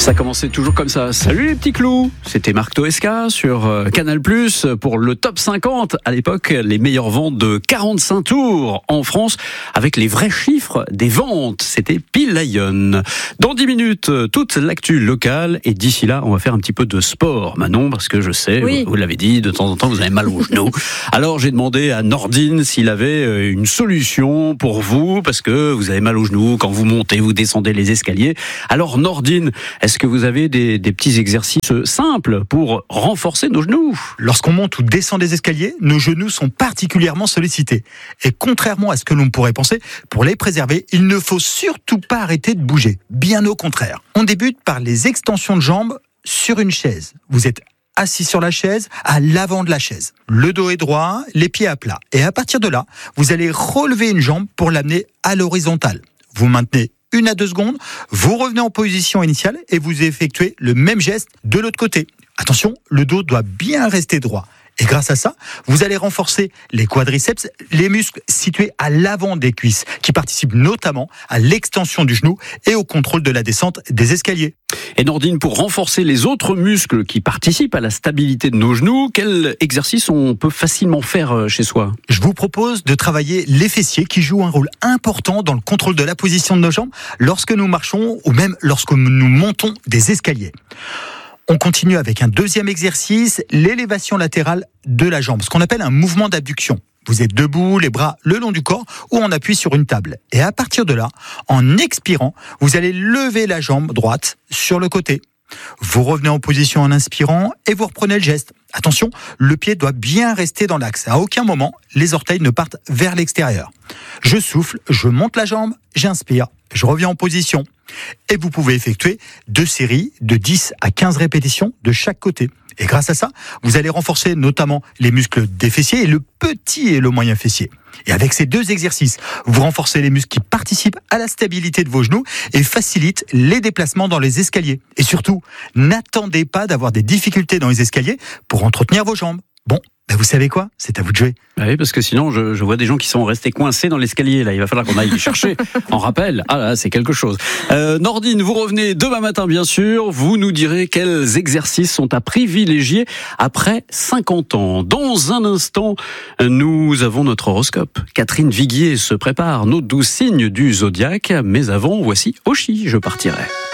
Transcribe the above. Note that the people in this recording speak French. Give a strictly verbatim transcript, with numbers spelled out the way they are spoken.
Ça commençait toujours comme ça. Salut les petits clous, c'était Marc Toesca sur euh, Canal plus, pour le top cinquante. À l'époque, les meilleures ventes de quarante-cinq tours en France, avec les vrais chiffres des ventes. C'était pile la yonne. Dans dix minutes, toute l'actu locale. Et d'ici là, on va faire un petit peu de sport, Manon, parce que je sais, Oui. vous, vous l'avez dit, de temps en temps, vous avez mal aux genoux. Alors j'ai demandé à Nordine s'il avait une solution pour vous, parce que vous avez mal aux genoux quand vous montez, vous descendez les escaliers. Alors Nordine, est-ce que vous avez des, des petits exercices simples pour renforcer nos genoux? Lorsqu'on monte ou descend des escaliers, nos genoux sont particulièrement sollicités. Et contrairement à ce que l'on pourrait penser, pour les préserver, il ne faut surtout pas arrêter de bouger. Bien au contraire. On débute par les extensions de jambes sur une chaise. Vous êtes assis sur la chaise, à l'avant de la chaise. Le dos est droit, les pieds à plat. Et à partir de là, vous allez relever une jambe pour l'amener à l'horizontale. Vous maintenez une à deux secondes, vous revenez en position initiale et vous effectuez le même geste de l'autre côté. Attention, le dos doit bien rester droit. Et grâce à ça, vous allez renforcer les quadriceps, les muscles situés à l'avant des cuisses, qui participent notamment à l'extension du genou et au contrôle de la descente des escaliers. Et Nordine, pour renforcer les autres muscles qui participent à la stabilité de nos genoux, quel exercice on peut facilement faire chez soi? Je vous propose de travailler les fessiers qui jouent un rôle important dans le contrôle de la position de nos jambes lorsque nous marchons ou même lorsque nous montons des escaliers. On continue avec un deuxième exercice, l'élévation latérale de la jambe, ce qu'on appelle un mouvement d'abduction. Vous êtes debout, les bras le long du corps ou on appuie sur une table. Et à partir de là, en expirant, vous allez lever la jambe droite sur le côté. Vous revenez en position en inspirant et vous reprenez le geste. Attention, le pied doit bien rester dans l'axe. À aucun moment, les orteils ne partent vers l'extérieur. Je souffle, je monte la jambe, j'inspire, je reviens en position. Et vous pouvez effectuer deux séries de dix à quinze répétitions de chaque côté. Et grâce à ça, vous allez renforcer notamment les muscles des fessiers et le petit et le moyen fessier. Et avec ces deux exercices, vous renforcez les muscles qui participent à la stabilité de vos genoux et facilitent les déplacements dans les escaliers. Et surtout, n'attendez pas d'avoir des difficultés dans les escaliers pour entretenir vos jambes. Bon, ben vous savez quoi ? C'est à vous de jouer. Oui, parce que sinon, je, je vois des gens qui sont restés coincés dans l'escalier. Là, il va falloir qu'on aille les chercher. En rappel, ah là, c'est quelque chose. Euh, Nordine, vous revenez demain matin, bien sûr. Vous nous direz quels exercices sont à privilégier après cinquante ans. Dans un instant, nous avons notre horoscope. Catherine Viguier se prépare, nos douze signes du zodiaque. Mais avant, voici Oshi, je partirai.